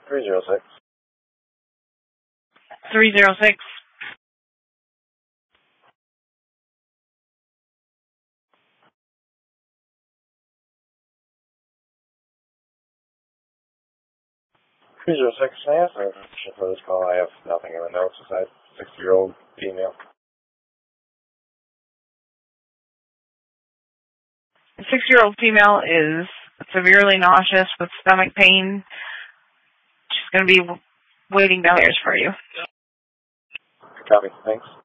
306. 306. May I ask a question for this call? I have nothing in the notes besides 60-year-old female. A 6-year-old female is severely nauseous with stomach pain. She's going to be waiting downstairs for you. Copy. Thanks.